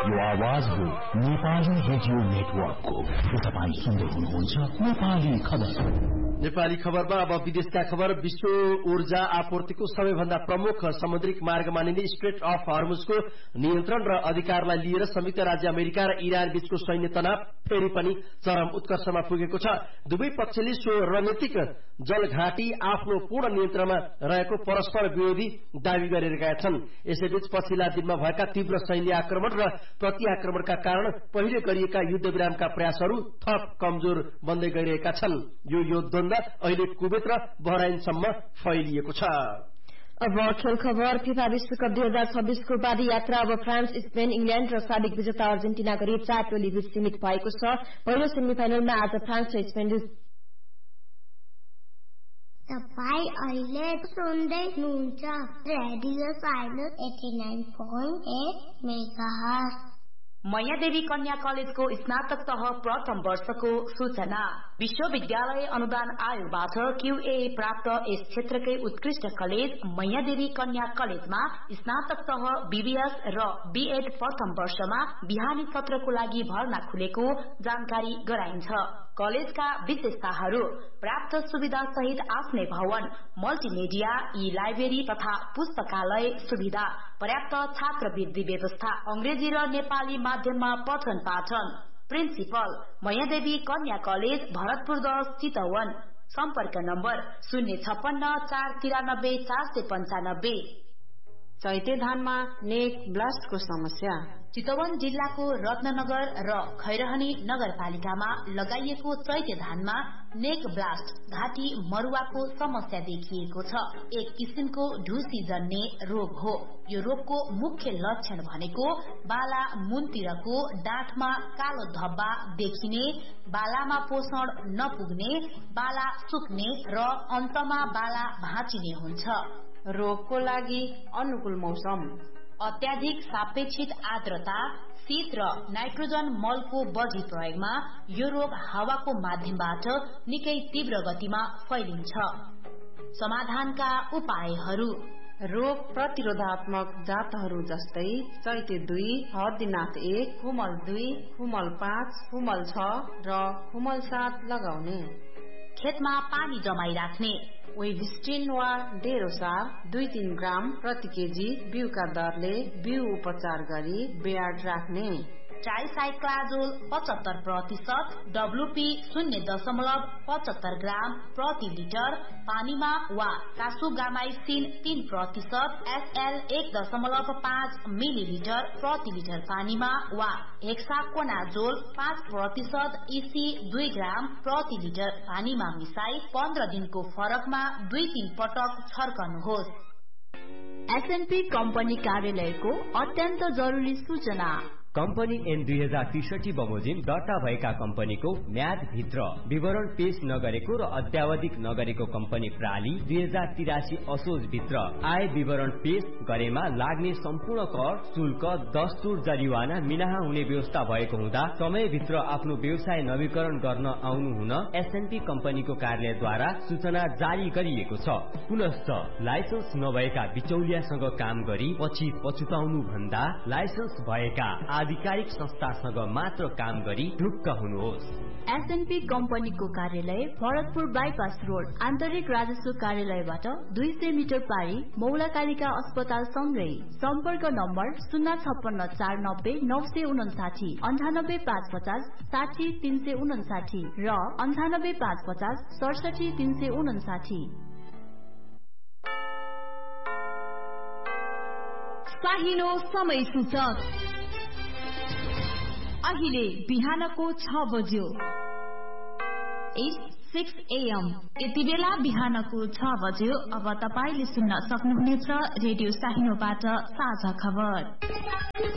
यो आवाज हो नेपाली रेडियो नेटवर्कको। तपाईं सुन्दै हुनुहुन्छ नेपाली खबर। नेपाली खबरमा अब विदेशका खबर। विश्व ऊर्जा आपूर्तिको सबैभन्दा प्रमुख समुद्रिक मार्ग मानिने स्ट्रेट अफ हर्मुजको नियन्त्रण र अधिकारलाई लिएर संयुक्त राज्य अमेरिका र इरान बीचको सैन्य तनाव फेरि पनि चरम उत्कर्षमा पुगेको छ। दुवै पक्षले सो रणनीतिक जलघाटी आफ्नो पूर्ण नियन्त्रणमा रहेको परस्पर विरोधी दावी गरिरहेका छन्। यसैबीच पछिल्ला दिनमा भएका तीव्र सैन्य आक्रमण र प्रतिआक्रमणका कारण पहिले गरिएका युद्धविरामका प्रयासहरू थप कमजोर बन्दै गइरहेका छन्। यो युद्ध अहिले कुवेत र बहराइनसम्म फैलिएको छ। अब खेल खबर। फिफा विश्वकप 2026 को उपाधि यात्रा अब फ्रान्स, स्पेन, इंग्ल्याण्ड र साबिक विजेता अर्जेन्टिना गरी 4 टोली बीच सीमित भएको छ। पहिलो सेमिफाइनलमा आज फ्रान्स र स्पेन तपाईं अहिले सुन्दै हुनुहुन्छ रेडियो साइलेन्स 89.8 मेगाहर्ज। मैयादेवी कन्या कलेजको स्नातक तह प्रथम वर्षको सूचना। विश्वविद्यालय अनुदान आयोगबाट QA प्राप्त यस क्षेत्रकै उत्कृष्ट कलेज मैयादेवी कन्या कलेजमा स्नातक तह BBS र BEd प्रथम वर्षमा बिहानी सत्रको लागि भर्ना खुलेको जानकारी गराइन्छ। कलेजका विशेषताहरू: प्राप्त सुविधा सहित आफ्नै भवन, मल्टिमिडिया, ई-लाइब्रेरी तथा पुस्तकालय सुविधा, पर्याप्त छात्रवृत्ति व्यवस्था, अंग्रेजी र नेपाली माध्यममा पठन पाठन। प्रिन्सिपल मैयादेवी कन्या कलेज, भरतपुर 10 चितवन। सम्पर्क नम्बर 056 493 495। चैते धानमा नेक ब्लास्टको समस्या। चितवन जिल्लाको रत्ननगर र खैरहनी नगरपालिकामा लगाइएको चैते धानमा नेक ब्लास्ट घाँटी मरुवाको समस्या देखिएको छ। एक किसिमको ढुसी जन्ने रोग हो। यो रोगको मुख्य लक्षण भनेको बाला मुनतिरको डाँठमा कालो धब्बा देखिने, बालामा पोषण नपुग्ने, बाला सुक्ने र अन्तमा बाला भाँचिने हुन्छ। रोगको लागि अनुकूल मौसम: अत्याधिक सापेक्षित आर्द्रता, शीत र नाइट्रोजन मलको बढी प्रयोगमा यो रोग हावाको माध्यमबाट निकै तीव्र गतिमा फैलिन्छ। समाधानका उपायहरू: रोग प्रतिरोधात्मक जातहरू जस्तै चैते 2, हर्दीनाथ 1, खुमल 2, खुमल 5, खुमल 6 र खुमल 7 लगाउने। खेतमा पानी जमाई राख्ने। वेभिस्टिन वा डेरोसार 2-3 ग्राम प्रति केजी बिउका दरले बिउ उपचार गरी ब्याड राख्ने। ट्राइसाइक्लाजोल 75%, WP 0.75 ग्राम प्रति लिटर पानीमा वा कासुगामाइसिन 3%, SL 1.5 मिलिलिटर प्रति लिटर पानीमा वा हेक्साकोनाजोल 5%, EC 2 ग्राम प्रति लिटर पानीमा मिसाई 15 दिनको फरकमा 2-3 पटक छर्कनुहोस्। SNP कम्पनी कार्यालयको अत्यन्त जरुरी सूचना। कम्पनी N 2063 बमोजिम दर्ता भएका कम्पनीको म्याद भित्र विवरण पेश नगरेको र अद्यावधिक नगरेको कम्पनी प्रणाली 2083 असोज भित्र आय विवरण पेश गरेमा लाग्ने सम्पूर्ण कर, शुल्क, दस्तुर, जरिवाना मिनाहा हुने व्यवस्था भएको हुँदा समयभित्र आफ्नो व्यवसाय नवीकरण गर्न आउनु हुन SNP कम्पनीको कार्यालयद्वारा सूचना जारी गरिएको छ। पुनश्च लाइसेन्स नभएका बिचौलियासँग काम गरी पछि पछुताउनु भन्दा लाइसेन्स भएका आधिकारिक संस्थासँग मात्र काम गरी ढुक्क हुनुहोस्। SNP कम्पनीको कार्यालय भरतपुर बाइपास रोड, आन्तरिक राजस्व कार्यालयबाट 200 मिटर पारी, मौलाकालिका अस्पताल सँगै। सम्पर्क नम्बर 056 490 959, 98 550 60 359 र 98 550 67 359। साहिनो समय सूचक अहिले बिहानको 6 बज्यो। 6 AM। यति बेला बिहानको 6 बज्यो। अब तपाईले सुन्न सक्नुहुनेछ रेडियो साहिनोबाट साझा खबर।